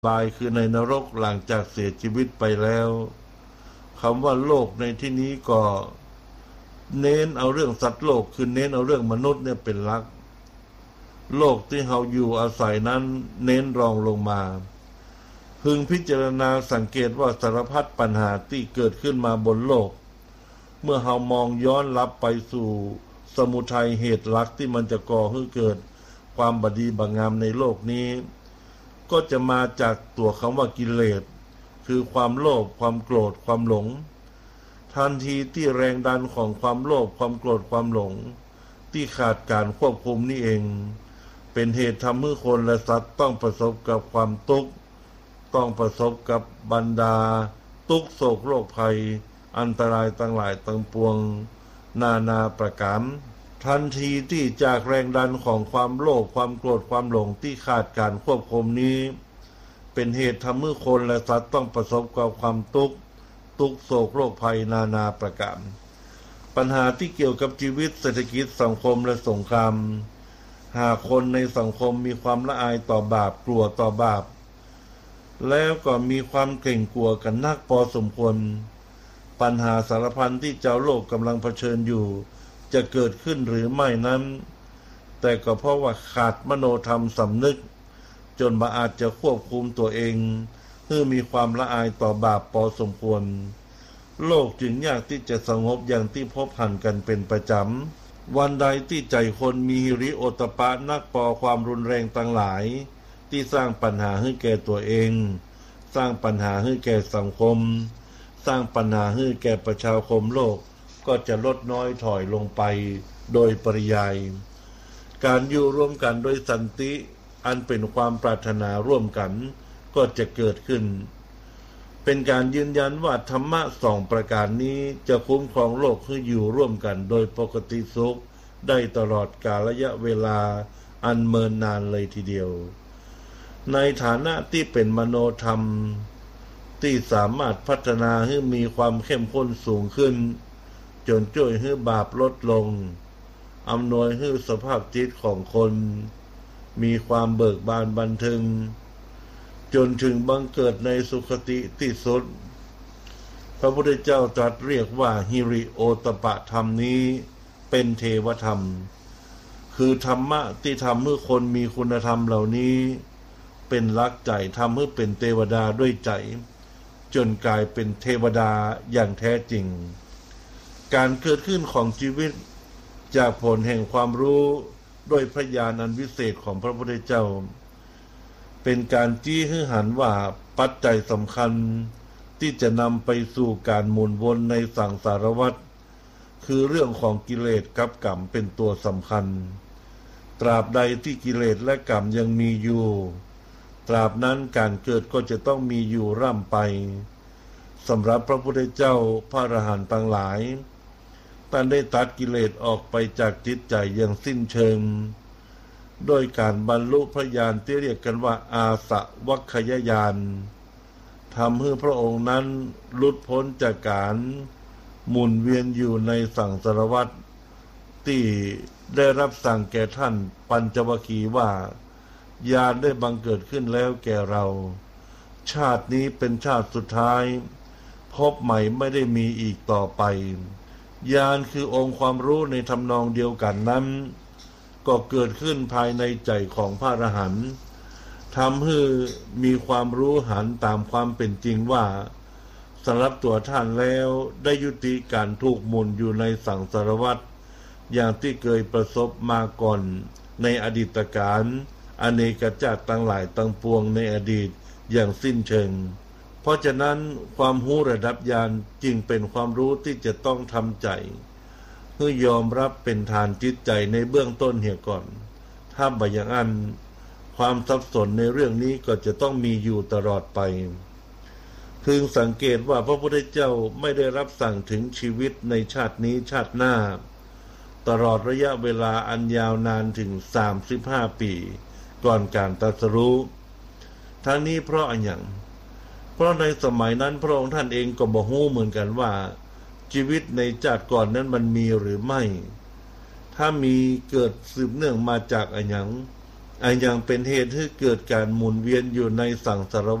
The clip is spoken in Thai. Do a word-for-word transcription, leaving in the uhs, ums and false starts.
บายคือในนรกหลังจากเสียชีวิตไปแล้วคำว่าโลกในที่นี้ก็เน้นเอาเรื่องสัตว์โลกคือเน้นเอาเรื่องมนุษย์เนี่ยเป็นหลักโลกที่เราอยู่อาศัยนั้นเน้นรองลงมาพึงพิจารณาสังเกตว่าสารพัดปัญหาที่เกิดขึ้นมาบนโลกเมื่อเรามองย้อนลับไปสู่สมุทัยเหตุหลักที่มันจะก่อให้เกิดความบดีบังงามในโลกนี้ก็จะมาจากตัวคำว่ากิเลสคือความโลภความโกรธความหลงทันทีที่แรงดันของความโลภความโกรธความหลงที่ขาดการควบคุมนี่เองเป็นเหตุทำให้คนและสัตว์ต้องประสบกับความทุกข์ต้องประสบกับบรรดาทุกข์โศกโรคภัยอันตรายต่างหลายต่างปวงนานาประการทันทีที่จากแรงดันของความโลภความโกรธความหลงที่ขาดการควบคุมนี้เป็นเหตุทำให้คนและสัตว์ต้องประสบกับความทุกข์ทุกข์โศกโรคภัยนานาประการปัญหาที่เกี่ยวกับชีวิตเศรษฐกิจสังคมและสงครามหากคนในสังคมมีความละอายต่อบาปกลัวต่อบาปแล้วก็มีความเกรงกลัวกันนักพอสมควรปัญหาสารพันที่เจ้าโลกกำลังเผชิญอยู่จะเกิดขึ้นหรือไม่นั้นแต่ก็เพราะว่าขาดมโนธรรมสำนึกจนมาอาจจะควบคุมตัวเองเพื่อมีความละอายต่อบาปพอสมควรโลกจึงยากที่จะสงบอย่างที่พบหันกันเป็นประจำวันใดที่ใจคนมีหิริโอตปะนักปอความรุนแรงต่างหลายที่สร้างปัญหาให้แก่ตัวเองสร้างปัญหาให้แก่สังคมสร้างปัญหาให้แก่ประชาคมโลกก็จะลดน้อยถอยลงไปโดยปริยายการอยู่ร่วมกันโดยสันติอันเป็นความปรารถนาร่วมกันก็จะเกิดขึ้นเป็นการยืนยันว่าธรรมะสองประการนี้จะคุ้มครองโลกให้อยู่ร่วมกันโดยปกติสุขได้ตลอดกาลระยะเวลาอันเมินนานเลยทีเดียวในฐานะที่เป็นมโนธรรมที่สามารถพัฒนาให้มีความเข้มข้นสูงขึ้นจนช่วยให้บาปลดลงอำนวยให้สภาพจิตของคนมีความเบิกบานบันเทิงจนถึงบังเกิดในสุคติที่สุดพระพุทธเจ้าตรัสเรียกว่าหิริโอตปะธรรมนี้เป็นเทวธรรมคือธรรมะที่ทำให้คนมีคุณธรรมเหล่านี้เป็นรักใจทำให้เป็นเทวดาด้วยใจจนกลายเป็นเทวดาอย่างแท้จริงการเกิดขึ้นของชีวิตจากผลแห่งความรู้ด้วยพระญาณอันวิเศษของพระพุทธเจ้าเป็นการจี้ให้หันว่าปัจจัยสำคัญที่จะนำไปสู่การหมุนวนในสังสารวัฏคือเรื่องของกิเลสกับกรรมเป็นตัวสำคัญตราบใดที่กิเลสและกรรมยังมีอยู่ตราบนั้นการเกิดก็จะต้องมีอยู่ร่ำไปสำหรับพระพุทธเจ้าพระอรหันต์ทั้งหลายท่านได้ตัดกิเลสออกไปจากจิตใจอย่างสิ้นเชิงโดยการบรรลุพระญาณที่เรียกกันว่าอาสวัคคยญาณทำให้พระองค์นั้นหลุดพ้นจากการหมุนเวียนอยู่ในสังสารวัฏที่ได้รับสั่งแก่ท่านปัญจวัคคีย์ว่าญาณได้บังเกิดขึ้นแล้วแก่เราชาตินี้เป็นชาติสุดท้ายพบใหม่ไม่ได้มีอีกต่อไปญาณคือองค์ความรู้ในทำนองเดียวกันนั้นก็เกิดขึ้นภายในใจของพระอรหันต์ทำให้มีความรู้หันตามความเป็นจริงว่าสำหรับตัวท่านแล้วได้ยุติการถูกหมุนอยู่ในสังสารวัฏอย่างที่เคยประสบมาก่อนในอดีตการอเนกชาติตั้งหลายตั้งปวงในอดีตอย่างสิ้นเชิงเพราะฉะนั้นความรู้ระดับญาณจึงเป็นความรู้ที่จะต้องทำใจเพื่อยอมรับเป็นฐานจิตใจในเบื้องต้นเหี่ยก่อนถ้าบ่อย่างนั้นความสับสนในเรื่องนี้ก็จะต้องมีอยู่ตลอดไปพึงสังเกตว่าพระพุทธเจ้าไม่ได้รับสั่งถึงชีวิตในชาตินี้ชาติหน้าตลอดระยะเวลาอันยาวนานถึงสามสิบห้าปีก่อนการตรัสรู้ทั้งนี้เพราะอะไรอย่างเพราะในสมัยนั้นพระองค์ท่านเองก็บ่ฮู้เหมือนกันว่าชีวิตในชาติก่อนนั้นมันมีหรือไม่ถ้ามีเกิดสืบเนื่องมาจากอะไรอย่างอันยังเป็นเหตุให้เกิดการหมุนเวียนอยู่ในสังสาร